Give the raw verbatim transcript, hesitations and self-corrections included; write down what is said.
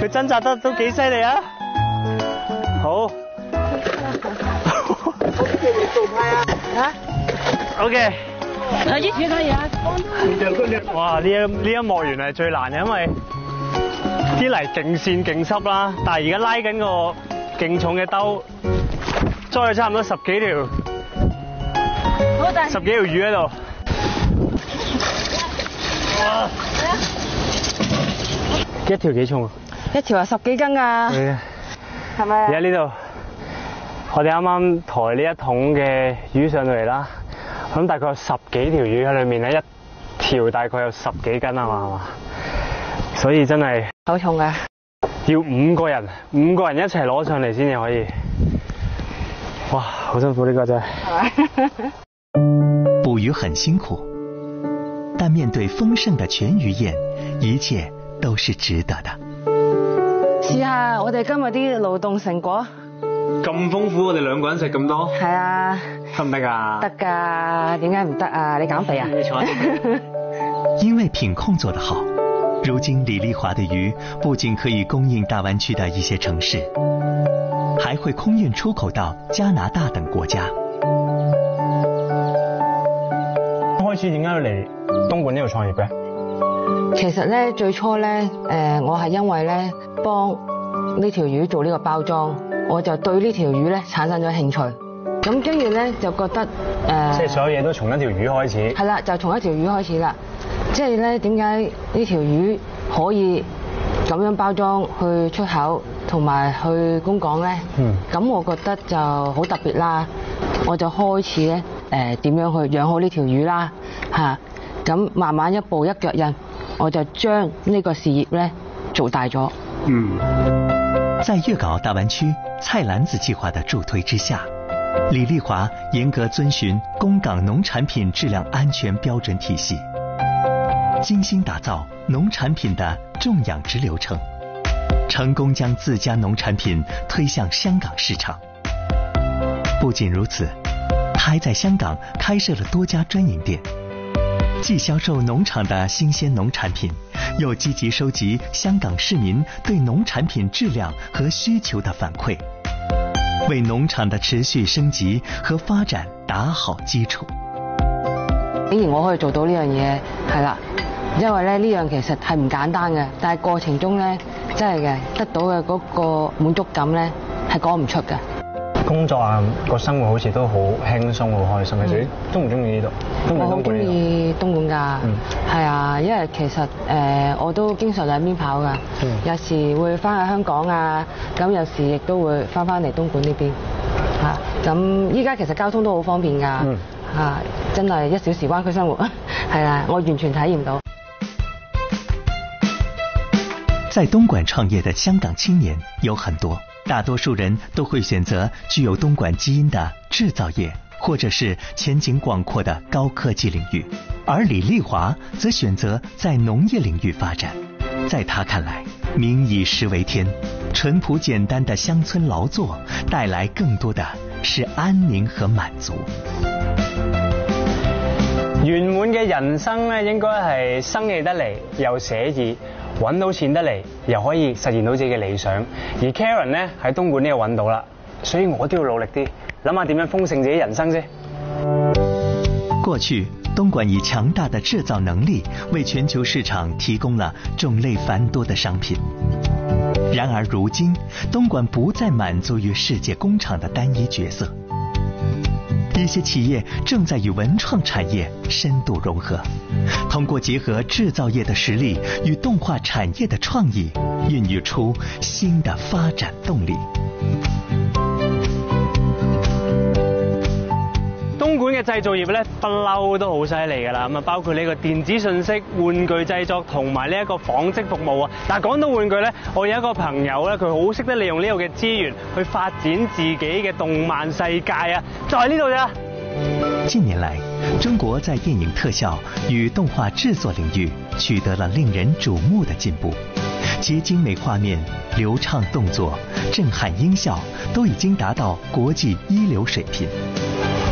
佢掙扎得都幾犀利啊！好。做派啊！啊 ？OK。啊，一起可以啊。哇！呢一呢一幕原來係最難嘅，因為啲泥勁跣勁濕啦，但係而家拉緊個勁重嘅兜，裝咗差唔多十幾條，十幾條魚喺度。哇！一條幾重啊？ 一條係十幾斤啊！係咪？ 而家呢度，我哋啱啱抬呢一桶嘅魚上到嚟啦，咁大概有十幾條魚喺裏面咧，一條大概有十幾斤啊嘛，係嘛？所以真係好重㗎， 要五個人，五個人一齊攞上嚟先至可以。哇，好辛苦呢個真係。 捕魚很辛苦，但面對豐盛的全魚宴，一切都是值得的。 試下我哋今日啲勞動成果。 咁豐富，我哋兩個人食咁多？ 係啊。 得唔得㗎？ 得㗎，點解唔得啊？你減肥啊？ 因為品控做得好，如今李麗華的魚不僅可以供應大灣區的一些城市，還會空運出口到加拿大等國家。 開始點解要嚟東莞呢度創業嘅？ 其實咧最初咧，誒我係因為咧幫呢條魚做呢個包裝，我就對呢條魚咧產生咗興趣。咁跟住咧就覺得誒，呃、 即係所有嘢都從一條魚開始。 係啦，就從一條魚開始啦。即係咧點解呢條魚可以咁樣包裝去出口同埋去供港咧？嗯。咁我覺得就好特別啦。我就開始咧誒點樣去養好呢條魚啦嚇。咁慢慢一步一腳印，我就將呢個事業咧做大咗。嗯。 在粵港澳大灣區菜籃子計劃的助推之下，李麗華嚴格遵循供港農產品質量安全標準體系，精心打造農產品的種養殖流程，成功將自家農產品推向香港市場。不僅如此，他還在香港開設了多家專營店，既銷售農場的新鮮農產品，又積極收集香港市民對農產品質量和需求的反饋，為農場的持續升級和發展打好基礎。 竟然我可以做到呢樣嘢，係啦，因為咧呢樣其實係唔簡單嘅，但係過程中咧真係嘅得到嘅嗰個滿足感咧係講唔出嘅。 工作啊，個生活好似都好輕鬆，好開心。其實中唔中意呢度？ 我好中意東莞㗎，係啊，因為其實誒、呃、我都經常喺邊跑㗎，嗯、有時會翻去香港啊，咁有時亦都會翻翻嚟東莞呢邊嚇。咁依家其實交通都好方便㗎，嚇、嗯啊、真係一小時灣區生活，係啊，我完全體驗到。 在東莞創業的香港青年有很多。大多數人都會選擇具有東莞基因的製造業，或者是前景廣闊的高科技領域，而李麗華則選擇在農業領域發展。在他看來，民以食為天，淳樸簡單的鄉村勞作帶來更多的是安寧和滿足。 圓滿嘅人生咧，應該係生氣得嚟又寫意，揾到錢得嚟又可以實現到自己嘅理想。而 Karen 咧喺東莞呢度揾到啦，所以我都要努力啲，諗下點樣豐盛自己人生啫。 過去，東莞以強大的製造能力為全球市場提供了種類繁多的商品。然而如今，東莞不再滿足於世界工廠的單一角色。一些企業正在與文創產業深度融合，通過結合製造業的實力與動畫產業的創意，孕育出新的發展動力。 東莞嘅製造業咧，不嬲都好犀利㗎啦。咁啊，包括呢個電子信息、玩具製作同埋呢一個紡織服務啊。嗱，講到玩具咧，我有一個朋友咧，佢好識得利用呢度嘅資源去發展自己嘅動漫世界啊！就喺呢度咋。 近年來，中國在電影特效與動畫製作領域取得了令人矚目的進步，其精美畫面、流暢動作、震撼音效都已經達到國際一流水平。